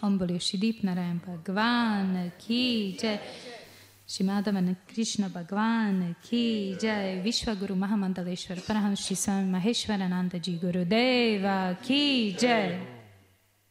ओम बोलिए श्री दीप नारायण भगवान की जय, श्री माधवन कृष्ण भगवान की जय, विश्व गुरु महामंडलेश्वर परमहंस श्री स्वामी महेश्वरानंद जी गुरुदेव की जय।